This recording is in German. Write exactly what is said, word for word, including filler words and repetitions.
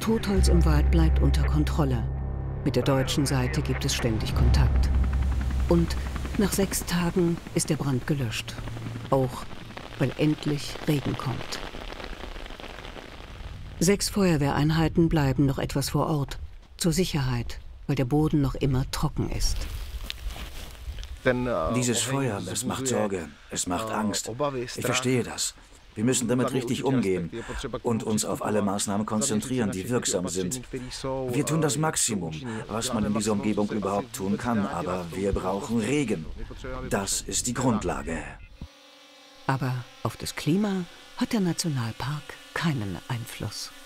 Totholz im Wald bleibt unter Kontrolle. Mit der deutschen Seite gibt es ständig Kontakt. Und nach sechs Tagen ist der Brand gelöscht. Auch weil endlich Regen kommt. Sechs Feuerwehreinheiten bleiben noch etwas vor Ort. Zur Sicherheit, weil der Boden noch immer trocken ist. Dieses Feuer, es macht Sorge, es macht Angst. Ich verstehe das. Wir müssen damit richtig umgehen und uns auf alle Maßnahmen konzentrieren, die wirksam sind. Wir tun das Maximum, was man in dieser Umgebung überhaupt tun kann, aber wir brauchen Regen. Das ist die Grundlage. Aber auf das Klima hat der Nationalpark keinen Einfluss.